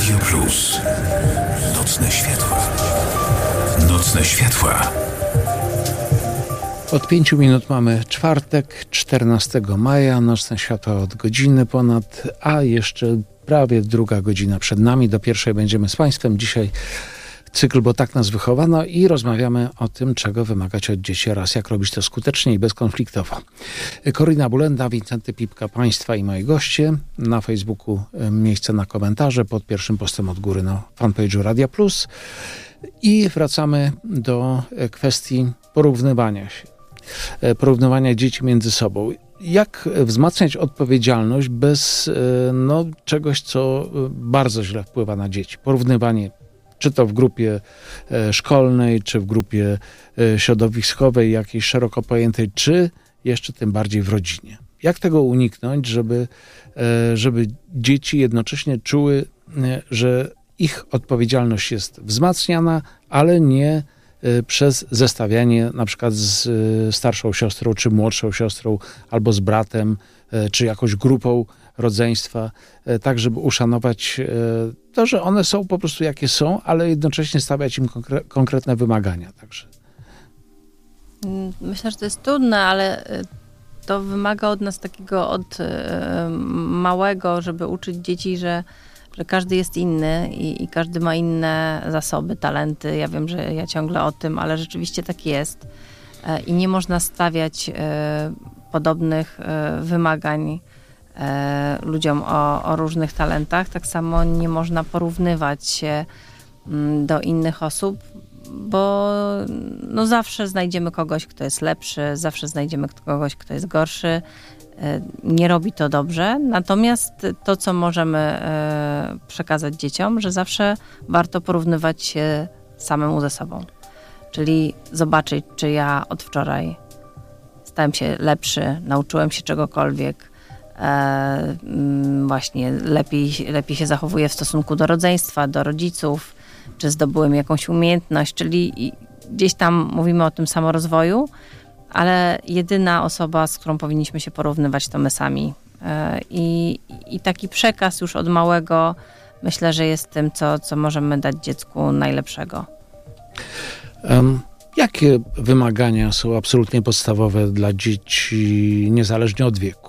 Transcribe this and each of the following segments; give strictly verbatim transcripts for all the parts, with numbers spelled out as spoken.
Radio Plus. Nocne światła. Nocne światła. Od pięciu minut mamy czwartek, czternastego maja, nocne światła od godziny ponad, a jeszcze prawie druga godzina przed nami. Do pierwszej będziemy z Państwem. Dzisiaj cykl, bo tak nas wychowano i rozmawiamy o tym, czego wymagać od dzieci oraz jak robić to skutecznie i bezkonfliktowo. Korina Bulenda, Wincenty Pipka, Państwa i moi goście. Na Facebooku miejsce na komentarze pod pierwszym postem od góry na fanpage'u Radia Plus. I wracamy do kwestii porównywania się. Porównywania dzieci między sobą. Jak wzmacniać odpowiedzialność bez no, czegoś, co bardzo źle wpływa na dzieci? Porównywanie, czy to w grupie szkolnej, czy w grupie środowiskowej, jakiejś szeroko pojętej, czy jeszcze tym bardziej w rodzinie. Jak tego uniknąć, żeby, żeby dzieci jednocześnie czuły, że ich odpowiedzialność jest wzmacniana, ale nie przez zestawianie na przykład z starszą siostrą, czy młodszą siostrą, albo z bratem, czy jakąś grupą rodzeństwa, tak żeby uszanować to, że one są po prostu jakie są, ale jednocześnie stawiać im konkre- konkretne wymagania. Także. Myślę, że to jest trudne, ale to wymaga od nas takiego od małego, żeby uczyć dzieci, że że każdy jest inny i, i każdy ma inne zasoby, talenty. Ja wiem, że ja ciągle o tym, ale rzeczywiście tak jest. E, I nie można stawiać e, podobnych e, wymagań e, ludziom o, o różnych talentach. Tak samo nie można porównywać się m, do innych osób, bo no zawsze znajdziemy kogoś, kto jest lepszy, zawsze znajdziemy kogoś, kto jest gorszy. Nie robi to dobrze, natomiast to, co możemy przekazać dzieciom, że zawsze warto porównywać się samemu ze sobą. Czyli zobaczyć, czy ja od wczoraj stałem się lepszy, nauczyłem się czegokolwiek, właśnie lepiej, lepiej się zachowuję w stosunku do rodzeństwa, do rodziców, czy zdobyłem jakąś umiejętność, czyli gdzieś tam mówimy o tym samorozwoju, ale jedyna osoba, z którą powinniśmy się porównywać, to my sami. I, i taki przekaz już od małego, myślę, że jest tym, co, co możemy dać dziecku najlepszego. Um, jakie wymagania są absolutnie podstawowe dla dzieci, niezależnie od wieku?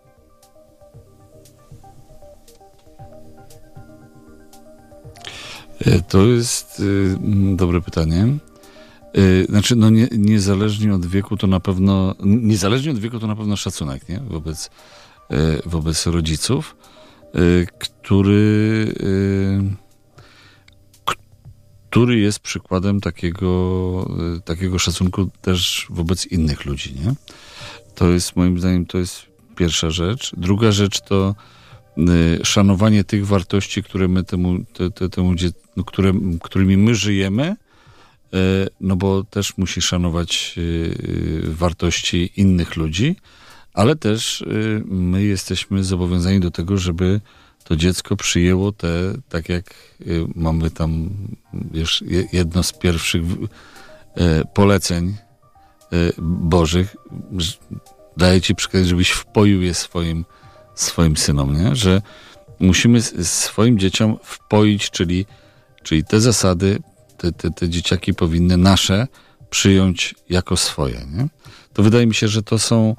To jest y, dobre pytanie. Znaczy, no nie, niezależnie od wieku to na pewno, niezależnie od wieku to na pewno szacunek, nie? Wobec, wobec rodziców, który, który jest przykładem takiego, takiego szacunku też wobec innych ludzi, nie? To jest, moim zdaniem, to jest pierwsza rzecz. Druga rzecz to szanowanie tych wartości, które my temu, te, te, temu które, którymi my żyjemy, no bo też musi szanować wartości innych ludzi, ale też my jesteśmy zobowiązani do tego, żeby to dziecko przyjęło te, tak jak mamy tam wiesz, jedno z pierwszych poleceń bożych, daję ci przykład, żebyś wpoił je swoim, swoim synom, nie? Że musimy swoim dzieciom wpoić, czyli, czyli te zasady, Te, te, te dzieciaki powinny nasze przyjąć jako swoje. Nie? To wydaje mi się, że to są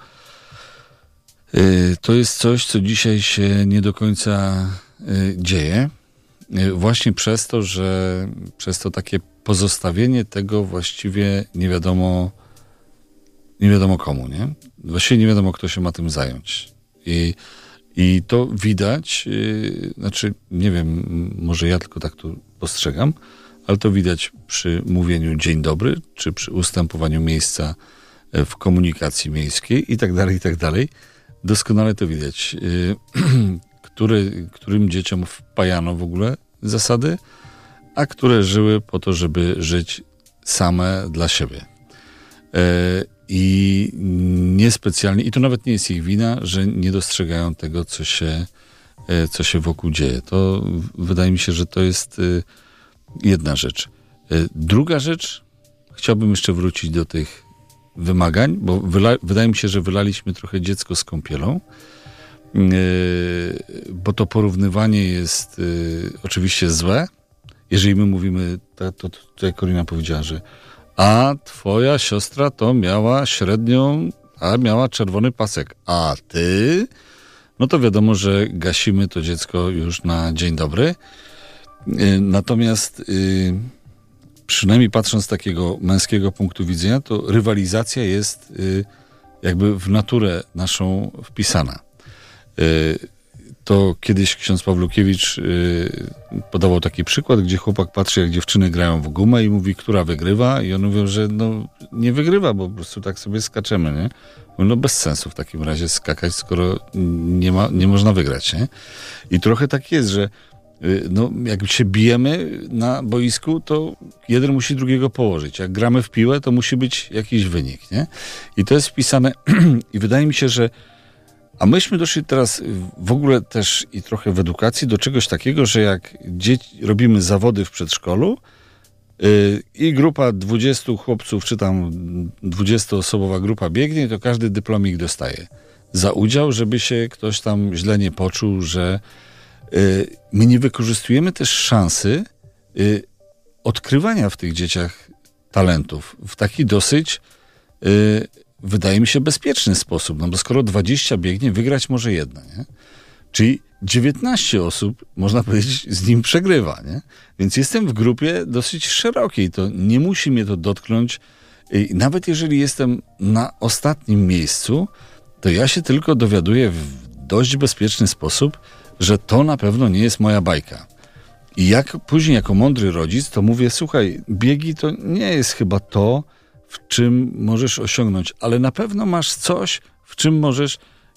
y, to jest coś, co dzisiaj się nie do końca y, dzieje. Y, właśnie przez to, że przez to takie pozostawienie tego właściwie nie wiadomo nie wiadomo komu, nie? Właściwie nie wiadomo, kto się ma tym zająć. I, i to widać, y, znaczy nie wiem, może ja tylko tak to postrzegam, ale to widać przy mówieniu dzień dobry, czy przy ustępowaniu miejsca w komunikacji miejskiej i tak dalej, i tak dalej. Doskonale to widać. Który, którym dzieciom wpajano w ogóle zasady, a które żyły po to, żeby żyć same dla siebie. I niespecjalnie, i to nawet nie jest ich wina, że nie dostrzegają tego, co się, co się wokół dzieje. To wydaje mi się, że to jest jedna rzecz. Druga rzecz, chciałbym jeszcze wrócić do tych wymagań, bo wyla- wydaje mi się, że wylaliśmy trochę dziecko z kąpielą. bo to porównywanie jest oczywiście złe. Jeżeli my mówimy, to, to, to jak Korina powiedziała, że a twoja siostra to miała średnią, a miała czerwony pasek, a ty, no to wiadomo, że gasimy to dziecko już na dzień dobry. Natomiast przynajmniej patrząc z takiego męskiego punktu widzenia, to rywalizacja jest jakby w naturę naszą wpisana. To kiedyś ksiądz Pawlukiewicz podawał taki przykład, gdzie chłopak patrzy, jak dziewczyny grają w gumę i mówi, która wygrywa, i on mówią, że no nie wygrywa, bo po prostu tak sobie skaczemy, nie? No bez sensu w takim razie skakać, skoro nie ma, nie można wygrać, nie? I trochę tak jest, że no, jak się bijemy na boisku, to jeden musi drugiego położyć. Jak gramy w piłę, to musi być jakiś wynik, nie? I to jest wpisane i wydaje mi się, że a myśmy doszli teraz w ogóle też i trochę w edukacji do czegoś takiego, że jak dzieci, robimy zawody w przedszkolu yy, i grupa dwudziestu chłopców, czy tam dwudziestoosobowa grupa biegnie, to każdy dyplomik dostaje za udział, żeby się ktoś tam źle nie poczuł, że yy, my nie wykorzystujemy też szansy yy, odkrywania w tych dzieciach talentów w taki dosyć yy, wydaje mi się bezpieczny sposób, no bo skoro dwadzieścia biegnie, wygrać może jedna, nie? Czyli dziewiętnaście osób, można powiedzieć, z nim przegrywa, nie? Więc jestem w grupie dosyć szerokiej, to nie musi mnie to dotknąć. I nawet jeżeli jestem na ostatnim miejscu, to ja się tylko dowiaduję w dość bezpieczny sposób, że to na pewno nie jest moja bajka. I jak później jako mądry rodzic, to mówię, słuchaj, biegi to nie jest chyba to, w czym możesz osiągnąć, ale na pewno masz coś, w czym możesz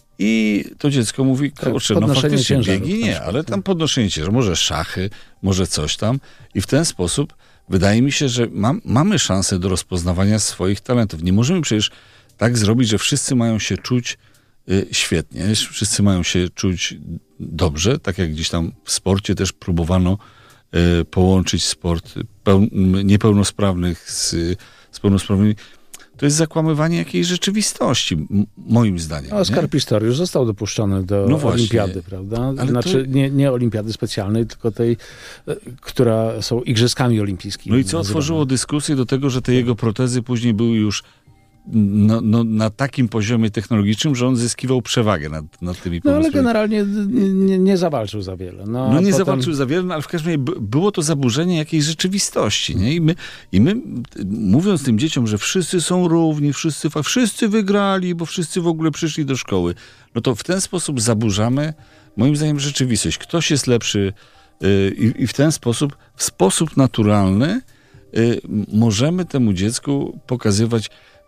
i to dziecko mówi, kurczę, no faktycznie biegi nie, ale tam podnoszenie ciężaru, może szachy, może coś tam i w ten sposób wydaje mi się, że mam, mamy szansę do rozpoznawania swoich talentów. Nie możemy przecież tak zrobić, że wszyscy mają się czuć y, świetnie, wszyscy mają się czuć dobrze, tak jak gdzieś tam w sporcie też próbowano y, połączyć sport peł- niepełnosprawnych z z pełnosprawnymi, to jest zakłamywanie jakiejś rzeczywistości, m- moim zdaniem. No, Oskar Pistorius został dopuszczony do no olimpiady, prawda? Ale znaczy to... nie, nie olimpiady specjalnej, tylko tej, która są igrzyskami olimpijskimi. No i co nazywane. Otworzyło dyskusję do tego, że te jego protezy później były już no, no, na takim poziomie technologicznym, że on zyskiwał przewagę nad, nad tymi No ale generalnie nie, nie zawalczył za wiele. No, no nie potem... zawalczył za wiele, no, ale w każdym razie było to zaburzenie jakiejś rzeczywistości. Nie? I, my, I my, mówiąc tym dzieciom, że wszyscy są równi, wszyscy, wszyscy wygrali, bo wszyscy w ogóle przyszli do szkoły, no to w ten sposób zaburzamy, moim zdaniem, rzeczywistość. Ktoś jest lepszy yy, i, i w ten sposób, w sposób naturalny yy, możemy temu dziecku pokazywać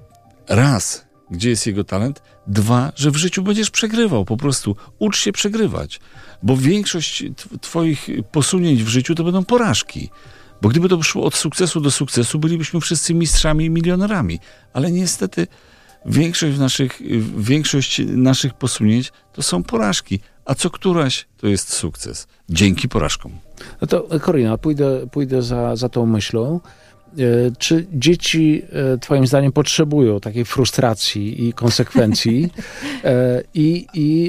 raz, gdzie jest jego talent, dwa, że w życiu będziesz przegrywał, po prostu ucz się przegrywać, bo większość t- twoich posunięć w życiu to będą porażki, bo gdyby to szło od sukcesu do sukcesu, bylibyśmy wszyscy mistrzami i milionerami, ale niestety większość naszych, większość naszych posunięć to są porażki, a co któraś to jest sukces, dzięki porażkom. No to Korina, pójdę, pójdę za, za tą myślą. Czy dzieci, twoim zdaniem, potrzebują takiej frustracji i konsekwencji? I, i,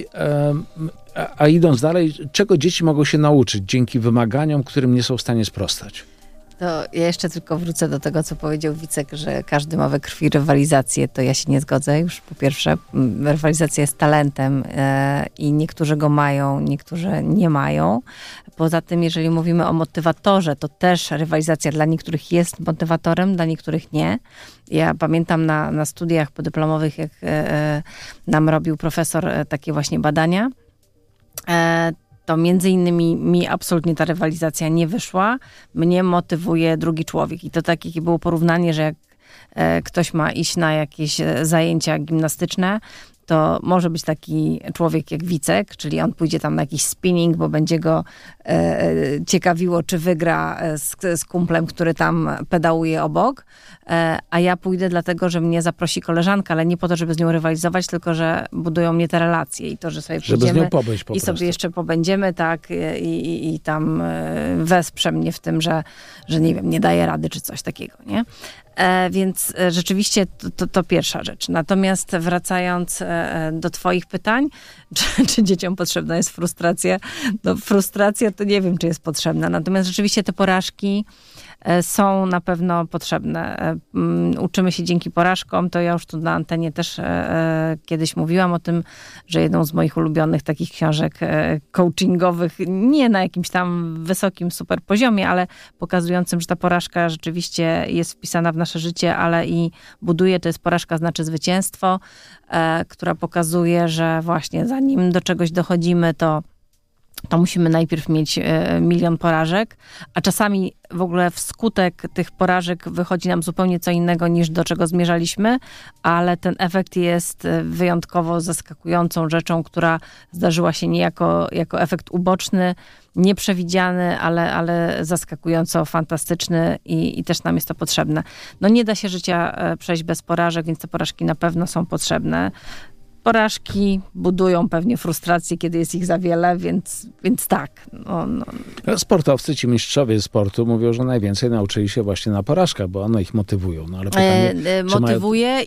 a, a idąc dalej, czego dzieci mogą się nauczyć dzięki wymaganiom, którym nie są w stanie sprostać? To ja jeszcze tylko wrócę do tego, co powiedział Wicek, że każdy ma we krwi rywalizację. To ja się nie zgodzę. Już po pierwsze, rywalizacja jest talentem e, i niektórzy go mają, niektórzy nie mają. Poza tym, jeżeli mówimy o motywatorze, to też rywalizacja dla niektórych jest motywatorem, dla niektórych nie. Ja pamiętam na, na studiach podyplomowych, jak e, nam robił profesor e, takie właśnie badania, e, to między innymi mi absolutnie ta rywalizacja nie wyszła. Mnie motywuje drugi człowiek. I to takie było porównanie, że jak e, ktoś ma iść na jakieś zajęcia gimnastyczne, to może być taki człowiek jak Wicek, czyli on pójdzie tam na jakiś spinning, bo będzie go e, ciekawiło, czy wygra z, z kumplem, który tam pedałuje obok, e, a ja pójdę dlatego, że mnie zaprosi koleżanka, ale nie po to, żeby z nią rywalizować, tylko że budują mnie te relacje i to, że sobie żeby pójdziemy z nią pobyć po i prostu. sobie jeszcze pobędziemy, tak, i, i, i tam wesprze mnie w tym, że, że nie wiem, nie daje rady, czy coś takiego, nie? E, więc e, rzeczywiście to, to, to pierwsza rzecz. Natomiast wracając e, do twoich pytań, czy, czy dzieciom potrzebna jest frustracja? No frustracja to nie wiem, czy jest potrzebna. Natomiast rzeczywiście te porażki e, są na pewno potrzebne. E, um, uczymy się dzięki porażkom. To ja już tu na antenie też e, kiedyś mówiłam o tym, że jedną z moich ulubionych takich książek e, coachingowych, nie na jakimś tam wysokim super poziomie, ale pokazującym, że ta porażka rzeczywiście jest wpisana w nasze życie, ale i buduje, to jest Porażka znaczy zwycięstwo, e, która pokazuje, że właśnie zanim do czegoś dochodzimy, to to musimy najpierw mieć e, milion porażek, a czasami w ogóle wskutek tych porażek wychodzi nam zupełnie co innego niż do czego zmierzaliśmy, ale ten efekt jest wyjątkowo zaskakującą rzeczą, która zdarzyła się nie jako, jako efekt uboczny, nieprzewidziany, ale, ale zaskakująco fantastyczny i, i też nam jest to potrzebne. No nie da się życia przejść bez porażek, więc te porażki na pewno są potrzebne. Porażki budują pewnie frustrację, kiedy jest ich za wiele, więc, więc tak. No, no. Sportowcy, ci mistrzowie sportu mówią, że najwięcej nauczyli się właśnie na porażkach, bo one ich motywują. No, ale pytanie, e, motywuje mają...